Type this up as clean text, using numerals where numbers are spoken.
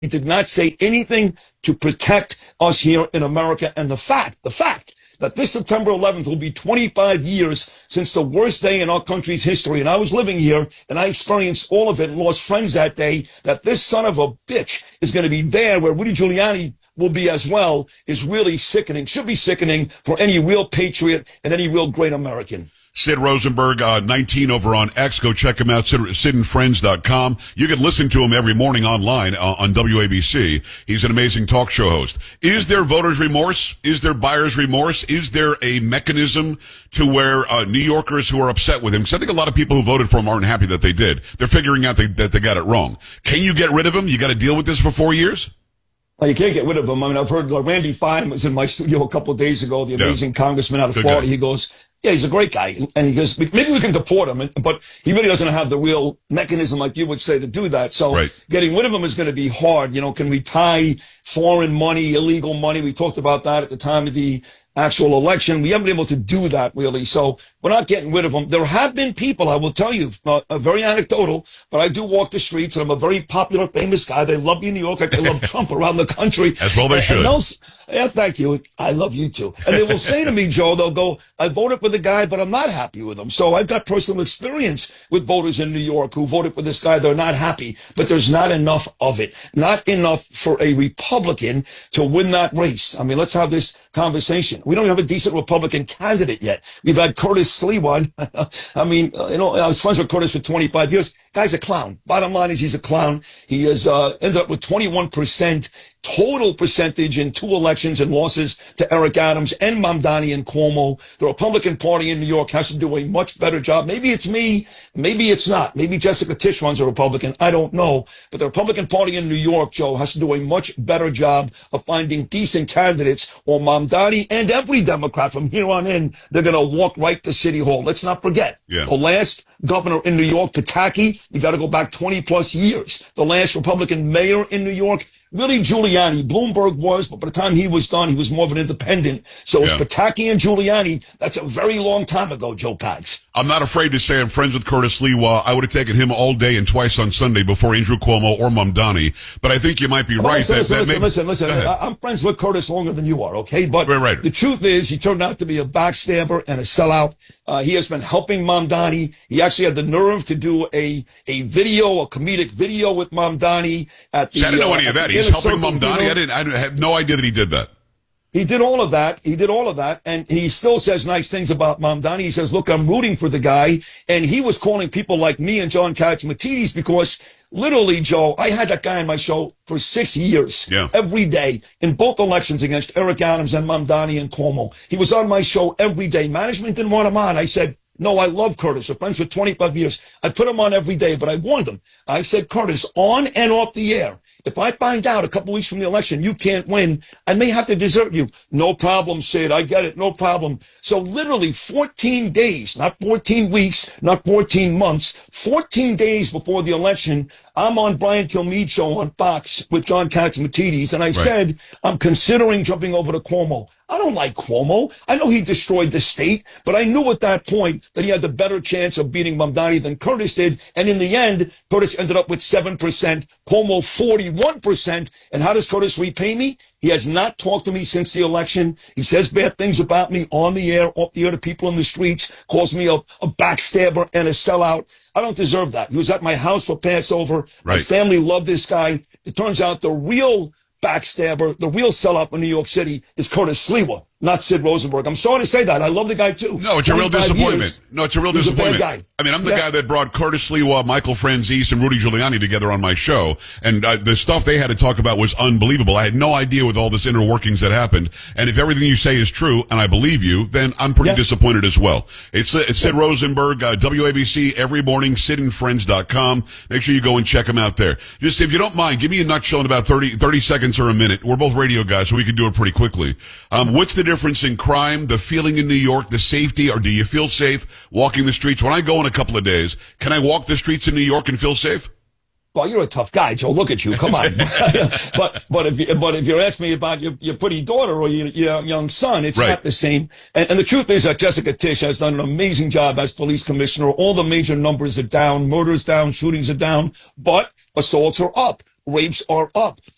He did not say anything to protect us here in America. And the fact that this September 11th will be 25 years since the worst day in our country's history. And I was living here and I experienced all of it and lost friends that day, that this son of a bitch is going to be there where Rudy Giuliani will be as well, is really sickening, should be sickening for any real patriot and any real great American. Sid Rosenberg, 19 over on X. Go check him out, sidandfriends.com. You can listen to him every morning online on WABC. He's an amazing talk show host. Is there voters' remorse? Is there buyer's remorse? Is there a mechanism to where New Yorkers who are upset with him, because I think a lot of people who voted for him aren't happy that they did. They're figuring out that they got it wrong. Can you get rid of him? You got to deal with this for 4 years? Well, you can't get rid of him. I mean, I've heard Randy Fine was in my studio a couple of days ago, the amazing congressman out of Florida. He goes, yeah, he's a great guy. And he goes, maybe we can deport him, but he really doesn't have the real mechanism, like you would say, to do that. So getting rid of him is going to be hard. You know, can we tie foreign money, illegal money? We talked about that at the time of the actual election. We haven't been able to do that, really. So we're not getting rid of him. There have been people, I will tell you, very anecdotal, but I do walk the streets, and I'm a very popular, famous guy. They love me in New York like they love Trump around the country. As well they should. Yeah, thank you. I love you too. And they will say to me, Joe, they'll go, I voted for the guy, but I'm not happy with him. So I've got personal experience with voters in New York who voted for this guy. They're not happy, but there's not enough of it. Not enough for a Republican to win that race. I mean, let's have this conversation. We don't have a decent Republican candidate yet. We've had Curtis Sliwa. I mean, I was friends with Curtis for 25 years. Guy's a clown. Bottom line is he's a clown. He has ended up with 21% total percentage in 2 elections and losses to Eric Adams and Mamdani and Cuomo. The Republican Party in New York has to do a much better job. Maybe it's me. Maybe it's not. Maybe Jessica Tisch runs a Republican. I don't know. But the Republican Party in New York, Joe, has to do a much better job of finding decent candidates, or Mamdani and every Democrat from here on in, they're going to walk right to City Hall. Let's not forget. The last governor in New York, Pataki, you got to go back 20 plus years. The last Republican mayor in New York, Rudy Giuliani. Bloomberg was, but by the time he was done, he was more of an independent. So it's Pataki and Giuliani. That's a very long time ago, Joe Pags. I'm not afraid to say I'm friends with Curtis Sliwa. I would have taken him all day and twice on Sunday before Andrew Cuomo or Mamdani. But I think you might be right. Listen. I'm friends with Curtis longer than you are, okay? But the truth is, he turned out to be a backstabber and a sellout. He has been helping Mamdani. He actually had the nerve to do a comedic video with Mamdani at the. I didn't know any of that. He's helping Mamdani. I had no idea that he did that. He did all of that. And he still says nice things about Mamdani. He says, look, I'm rooting for the guy. And he was calling people like me and John Catsimatidis because literally, Joe, I had that guy on my show for 6 years. Every day in both elections against Eric Adams and Mamdani and Cuomo. He was on my show every day. Management didn't want him on. I said, no, I love Curtis. We're friends for 25 years. I put him on every day, but I warned him. I said, Curtis, on and off the air, if I find out a couple weeks from the election you can't win, I may have to desert you. No problem, Sid. I get it. No problem. So literally 14 days, not 14 weeks, not 14 months, 14 days before the election, I'm on Brian Kilmeade show on Fox with John Catsimatidis, and I said, I'm considering jumping over to Cuomo. I don't like Cuomo. I know he destroyed the state, but I knew at that point that he had the better chance of beating Mamdani than Curtis did. And in the end, Curtis ended up with 7%, Cuomo 41%. And how does Curtis repay me? He has not talked to me since the election. He says bad things about me on the air, off the air to people in the streets, calls me a backstabber and a sellout. I don't deserve that. He was at my house for Passover. My family loved this guy. It turns out the real backstabber, the real sellout in New York City is Curtis Sliwa, not Sid Rosenberg. I'm sorry to say that. I love the guy too. No, it's a real disappointment. It's a real disappointment. I mean, I'm the guy that brought Curtis Sliwa, Michael Franzese, and Rudy Giuliani together on my show, and the stuff they had to talk about was unbelievable. I had no idea with all this inner workings that happened, and if everything you say is true, and I believe you, then I'm pretty disappointed as well. It's Sid Rosenberg, WABC, every morning, sidandfriends.com. Make sure you go and check him out there. Just, if you don't mind, give me a nutshell in about 30 seconds or a minute. We're both radio guys, so we can do it pretty quickly. What's the difference in crime, the feeling in New York, the safety, or do you feel safe walking the streets? When I go in a couple of days, can I walk the streets in New York and feel safe? Well, you're a tough guy, Joe. Look at you. Come on. but if you're asking me about your pretty daughter or your young son, it's not the same. And the truth is that Jessica Tisch has done an amazing job as police commissioner. All the major numbers are down, murders down, shootings are down, but assaults are up. Rapes are up.